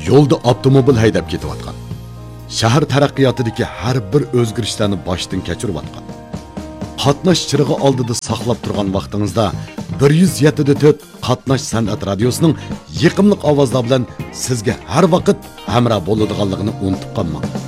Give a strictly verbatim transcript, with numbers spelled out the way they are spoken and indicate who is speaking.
Speaker 1: yo'lda avtomobil haydab ketayotgan. Shahar taraqqiyotidagi har bir o'zgarishlarni boshdan kechirayotgan. Qatnash chirig'i oldida saqlab turgan vaqtingizda bir yuz yetti nuqta to'rt Qatnash san'at radiosining yiqimli ovozlar bilan sizga har vaqt hamroh bo'ladiganligini unutib qolmang.